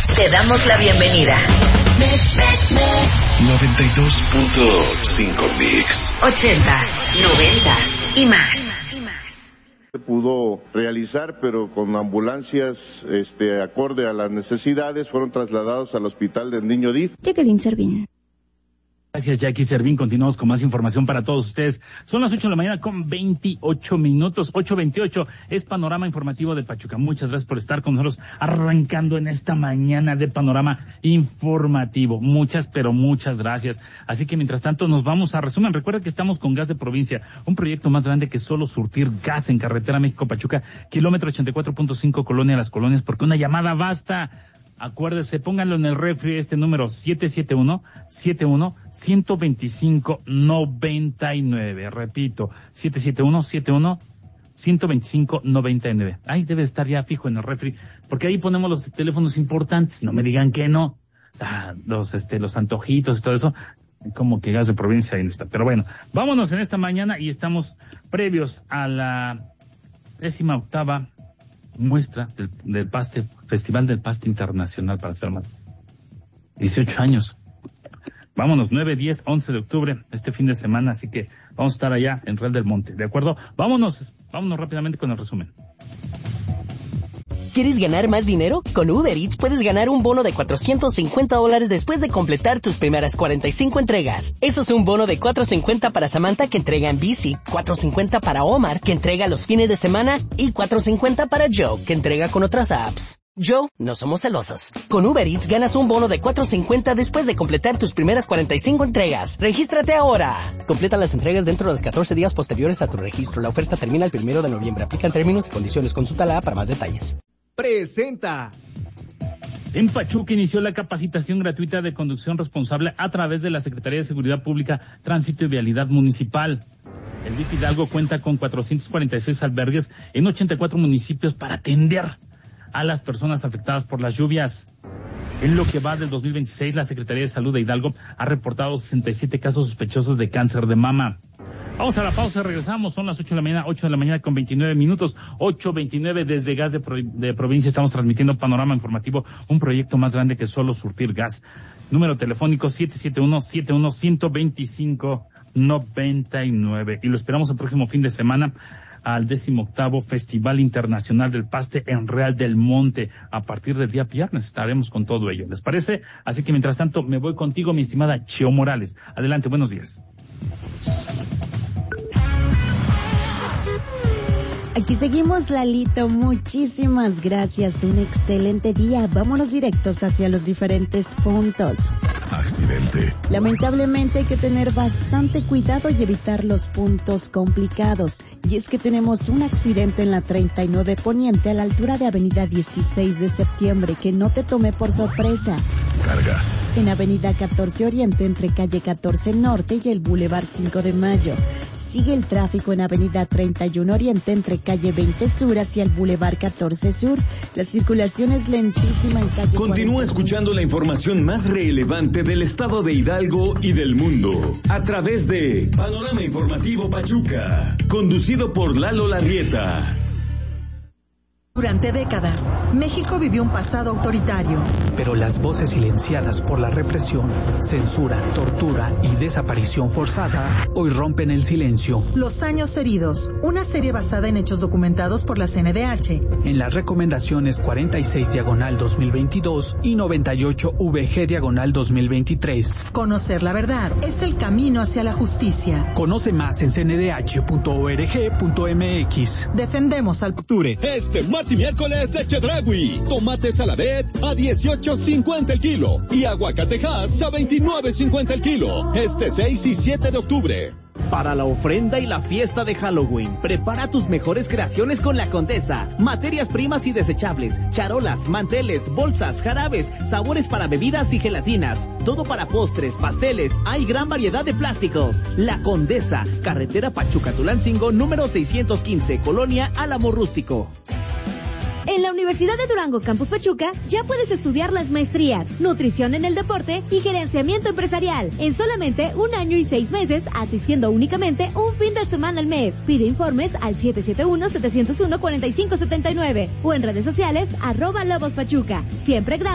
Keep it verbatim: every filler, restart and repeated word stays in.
Te damos la bienvenida. noventa y dos punto cinco Mix. Ochentas, noventas y más. Se pudo realizar, pero con ambulancias este, acorde a las necesidades, fueron trasladados al hospital del Niño D I F. Jacqueline Servín. Gracias, Jackie Servín. Continuamos con más información para todos ustedes. Son las ocho de la mañana con veintiocho minutos, ocho veintiocho. Es Panorama Informativo de Pachuca. Muchas gracias por estar con nosotros arrancando en esta mañana de Panorama Informativo. Muchas, pero muchas gracias. Así que mientras tanto nos vamos a resumen. Recuerda que estamos con Gas de Provincia, un proyecto más grande que solo surtir gas en carretera México-Pachuca, kilómetro ochenta y cuatro punto cinco, Colonia Las Colonias, porque una llamada basta. Acuérdese, pónganlo en el refri, este número siete siete uno, siete uno, uno dos cinco, nueve nueve. Repito, siete siete uno, siete uno, uno dos cinco, nueve nueve. Ahí debe estar ya fijo en el refri, porque ahí ponemos los teléfonos importantes. No me digan que no. Ah, los, este, los antojitos y todo eso. Como que Gas de Provincia ahí no está. Pero bueno, vámonos en esta mañana y estamos previos a la décima octava muestra del, del paste, Festival del Paste Internacional, para ser más. dieciocho años. Vámonos, nueve, diez, once de octubre, este fin de semana, así que vamos a estar allá en Real del Monte, ¿de acuerdo? Vámonos, vámonos rápidamente con el resumen. ¿Quieres ganar más dinero? Con Uber Eats puedes ganar un bono de cuatrocientos cincuenta dólares después de completar tus primeras cuarenta y cinco entregas. Eso es un bono de cuatrocientos cincuenta para Samantha, que entrega en bici, cuatrocientos cincuenta para Omar, que entrega los fines de semana, y cuatrocientos cincuenta para Joe, que entrega con otras apps. Joe, no somos celosos. Con Uber Eats ganas un bono de cuatrocientos cincuenta después de completar tus primeras cuarenta y cinco entregas. ¡Regístrate ahora! Completa las entregas dentro de los catorce días posteriores a tu registro. La oferta termina el primero de noviembre. Aplican términos y condiciones. Consulta la app para más detalles. Presenta. En Pachuca inició la capacitación gratuita de conducción responsable a través de la Secretaría de Seguridad Pública, Tránsito y Vialidad Municipal. El D I F Hidalgo cuenta con cuatrocientos cuarenta y seis albergues en ochenta y cuatro municipios para atender a las personas afectadas por las lluvias. En lo que va del dos mil veintiséis, la Secretaría de Salud de Hidalgo ha reportado sesenta y siete casos sospechosos de cáncer de mama. Vamos a la pausa, regresamos, son las ocho de la mañana, ocho de la mañana con veintinueve minutos, ocho veintinueve desde Gas de, Pro, de Provincia, estamos transmitiendo Panorama Informativo, un proyecto más grande que solo surtir gas. Número telefónico siete siete uno, siete uno, uno dos cinco, nueve nueve. Y lo esperamos el próximo fin de semana al decimoctavo Festival Internacional del Paste en Real del Monte. A partir del día viernes estaremos con todo ello, ¿les parece? Así que mientras tanto me voy contigo, mi estimada Chio Morales. Adelante, buenos días. Aquí seguimos, Lalito. Muchísimas gracias. Un excelente día. Vámonos directos hacia los diferentes puntos. Accidente. Lamentablemente hay que tener bastante cuidado y evitar los puntos complicados. Y es que tenemos un accidente en la treinta y nueve Poniente a la altura de Avenida dieciséis de septiembre. Que no te tome por sorpresa. Carga. En Avenida catorce Oriente entre calle catorce Norte y el Boulevard cinco de Mayo. Sigue el tráfico en Avenida treinta y uno Oriente entre calle veinte Sur hacia el Boulevard catorce Sur. La circulación es lentísima en calle Continúa escuchando la información más relevante del estado de Hidalgo y del mundo a través de Panorama Informativo Pachuca, conducido por Lalo Larrieta. Durante décadas, México vivió un pasado autoritario. Pero las voces silenciadas por la represión, censura, tortura y desaparición forzada hoy rompen el silencio. Los años heridos, una serie basada en hechos documentados por la C N D H. En las recomendaciones cuarenta y seis diagonal dos mil veintidós y noventa y ocho V G diagonal dos mil veintitrés. Conocer la verdad es el camino hacia la justicia. Conoce más en c n d h punto org punto m x. Defendemos al octubre. Este martes y miércoles Chedraui. Tomate Saladet a dieciocho cincuenta el kilo y aguacatejas a veintinueve cincuenta el kilo. Este seis y siete de octubre. Para la ofrenda y la fiesta de Halloween, prepara tus mejores creaciones con La Condesa. Materias primas y desechables, charolas, manteles, bolsas, jarabes, sabores para bebidas y gelatinas. Todo para postres, pasteles, hay gran variedad de plásticos. La Condesa, carretera Pachuca-Tulancingo, número seiscientos quince, Colonia Álamo Rústico. En la Universidad de Durango, Campus Pachuca, ya puedes estudiar las maestrías, nutrición en el deporte y gerenciamiento empresarial, en solamente un año y seis meses, asistiendo únicamente un fin de semana al mes. Pide informes al siete siete uno, siete cero uno, cuatro cinco siete nueve o en redes sociales, arroba Lobos Pachuca. Siempre gratis.